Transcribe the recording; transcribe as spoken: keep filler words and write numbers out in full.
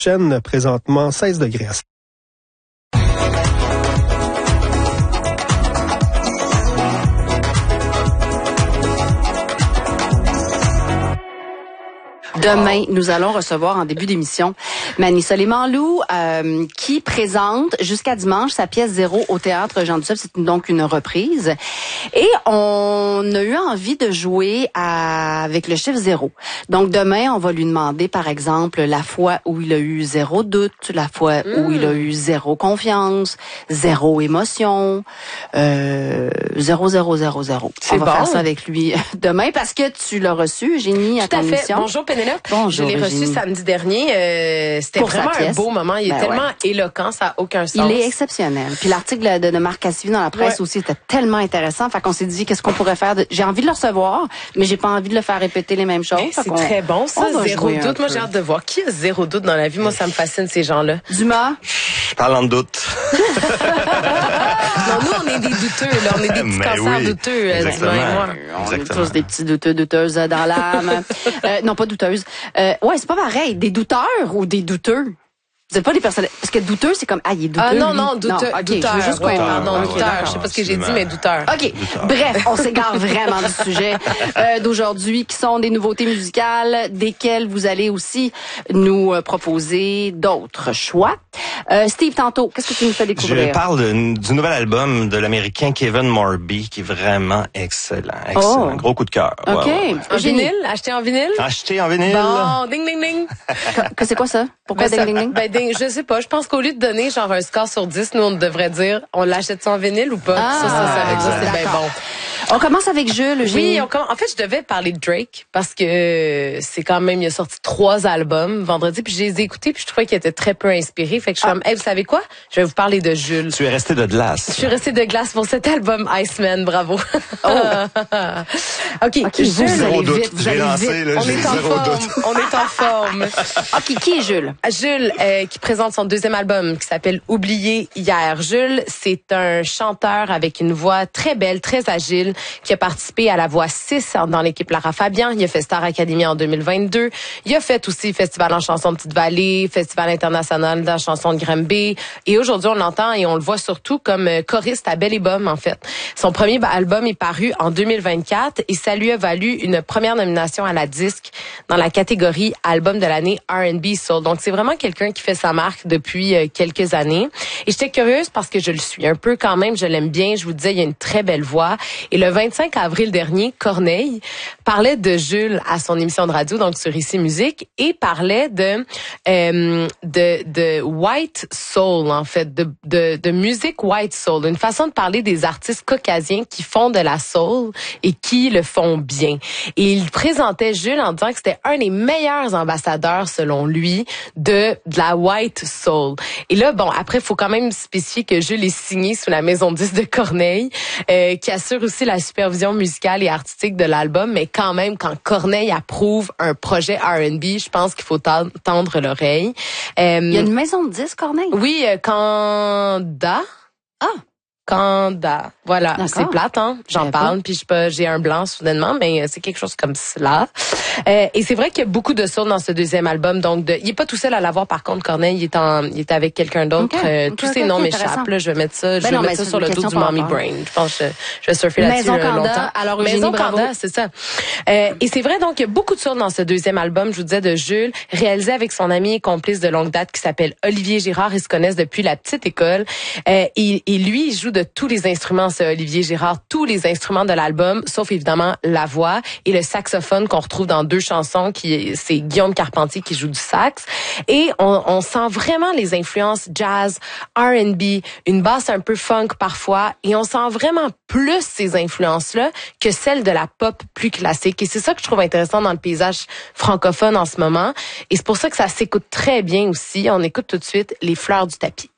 Chaîne présentement seize degrés. Demain, nous allons recevoir en début d'émission Mani Soleiman-Lou euh, qui présente jusqu'à dimanche sa pièce Zéro au Théâtre Jean Duceppe. C'est donc une reprise. Et on a eu envie de jouer à, avec le chiffre zéro. Donc demain, on va lui demander, par exemple, la fois où il a eu zéro doute, la fois mmh. où il a eu zéro confiance, zéro émotion, euh, zéro, zéro, zéro, zéro. C'est on va bon. faire ça avec lui demain parce que tu l'as reçu, Génie, à Tout ton à fait. émission. Bonjour Pénélope. Bonjour, je l'ai reçu Virginie. samedi dernier. Euh, c'était Pour vraiment un beau moment. Il est ben tellement ouais. éloquent, ça n'a aucun sens. Il est exceptionnel. Puis l'article de, de Marc Cassivi dans la presse ouais. aussi était tellement intéressant. Fait qu'on s'est dit qu'est-ce qu'on pourrait faire. De... J'ai envie de le recevoir, mais j'ai pas envie de le faire répéter les mêmes choses. Hey, c'est très bon ça. Zéro doute. Moi j'ai hâte de voir qui a zéro doute dans la vie. Moi ça me fascine ces gens-là. Dumas. Parlant de doute. Non, nous on est des douteux. Là. On est des petits Mais cancers oui, douteux. Exactement. Dumas et moi. On Exactement. est tous des petits douteux, douteuses dans l'âme. euh, non, pas douteuses. Euh, ouais, c'est pas pareil. Des douteurs ou des douteux? Vous êtes pas des personnes... Parce que douteux, c'est comme... Ah, il est douteux, Ah non, lui. non, douteux. Non, okay, douteur. je veux juste ouais, comprendre. pardon, ouais, douteur. ouais, Je sais pas ce que j'ai dit, absolument. mais douteur. OK. Douteur. Bref, on s'égare vraiment du sujet euh, d'aujourd'hui, qui sont des nouveautés musicales, desquelles vous allez aussi nous euh, proposer d'autres choix. Euh, Steve, tantôt, qu'est-ce que tu nous fais découvrir? Je parle de, du nouvel album de l'Américain Kevin Morby, qui est vraiment excellent. Excellent. Oh. Gros coup de cœur. OK. Ouais, ouais, ouais. En vinyle? Acheté en vinyle? Acheté en vinyle. Bon, ding, ding, ding. Que, que c'est quoi ça? Pourquoi Ben, ding, ça- ding, ding? Ben, ding, je sais pas. Je pense qu'au lieu de donner genre un score sur dix, nous, on devrait dire, on l'achète en vinyle ou pas? Ah, ça, ça, ça veut dire, c'est bien d'accord. bon. On commence avec Jules. Génie. Oui, on comm- en fait, je devais parler de Drake parce que c'est quand même, il a sorti trois albums vendredi, puis je les ai écoutés, puis je trouvais qu'il était très peu inspiré. Fait que je suis Ah. comme, hey, vous savez quoi? Je vais vous parler de Jules. Tu es resté de glace. Je suis restée de glace pour cet album Iceman, bravo. Oh. OK, OK, Jules, vous Zéro allez doute. vite, vous J'ai allez lancé, vite. là, on j'ai est en zéro forme, doute. on est en forme. OK, qui est Jules? Jules, euh, qui présente son deuxième album qui s'appelle Oublié hier. Jules, c'est un chanteur avec une voix très belle, très agile, qui a participé à la voix six dans l'équipe Lara Fabian. Il a fait Star Academy en deux mille vingt-deux. Il a fait aussi Festival en chanson de Petite-Vallée, Festival international de la chanson de Granby. Et aujourd'hui, on l'entend et on le voit surtout comme choriste à Belle et Bomme, en fait. Son premier album est paru en deux mille vingt-quatre et ça lui a valu une première nomination à la disque dans la catégorie album de l'année R and B Soul. Donc, c'est vraiment quelqu'un qui fait sa marque depuis euh, quelques années. Et j'étais curieuse parce que je le suis un peu quand même. Je l'aime bien. Je vous disais, il a une très belle voix. Et le vingt-cinq avril dernier, Corneille parlait de Jules à son émission de radio, donc sur Ici Musique, et parlait de euh, de, de white soul, en fait, de, de, de musique white soul. Une façon de parler des artistes caucasiens qui font de la soul et qui le font bien. Et il présentait Jules en disant que c'était un des meilleurs ambassadeurs, selon lui, de, de la white soul. Et là, bon, après, il faut quand même spécifier que Jules est signé sous la maison dix de Corneille, euh, qui assure aussi la supervision musicale et artistique de l'album. Mais quand même, quand Corneille approuve un projet R and B, je pense qu'il faut tendre l'oreille. Euh, Il y a une maison de disques, Corneille? oui, euh, Kanda. Ah! Kanda. Voilà, D'accord. c'est plate, hein. J'en J'avais parle, pas. puis je peux, j'ai un blanc soudainement, mais euh, c'est quelque chose comme cela. Euh, et c'est vrai qu'il y a beaucoup de soul dans ce deuxième album. Donc, de, il est pas tout seul à l'avoir. Par contre, Corneille, il est en, il est avec quelqu'un d'autre. Ok, Euh, ok, tous ok, ces ok, noms intéressant. m'échappent. Là, je vais mettre ça, je Ben vais non, mais mettre ça c'est sur une le dos question du par mommy rapport. brain. Je pense que je, je vais surfer là-dessus Maison euh, Kanda, longtemps. alors Eugénie, Maison bravo. Kanda, c'est ça. Euh, et c'est vrai, donc, il y a beaucoup de soul dans ce deuxième album, je vous disais, de Jules, réalisé avec son ami et complice de longue date qui s'appelle Olivier Girard. Ils se connaissent depuis la petite école. Euh, et, et lui, il joue de tous les instruments, ce Olivier Girard, tous les instruments de l'album, sauf évidemment la voix et le saxophone qu'on retrouve dans deux chansons, qui c'est Guillaume Carpentier qui joue du sax. Et on, on sent vraiment les influences jazz, R and B, une basse un peu funk parfois, et on sent vraiment plus ces influences-là que celles de la pop plus classique. Et c'est ça que je trouve intéressant dans le paysage francophone en ce moment. Et c'est pour ça que ça s'écoute très bien aussi. On écoute tout de suite Les Fleurs du tapis.